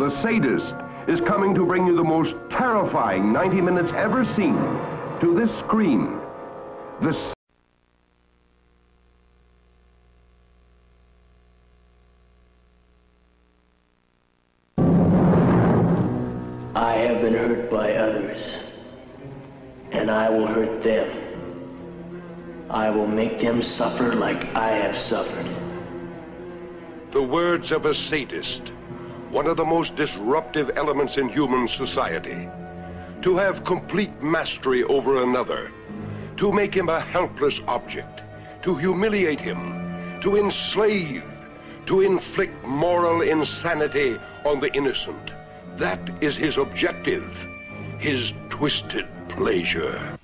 The Sadist is coming to bring you the most terrifying 90 minutes ever seen to this screen. I have been hurt by others, and I will hurt them. I will make them suffer like I have suffered. The words of a sadist, one of the most disruptive elements in human society. To have complete mastery over another, to make him a helpless object, to humiliate him, to enslave, to inflict moral insanity on the innocent. That is his objective, his twisted pleasure.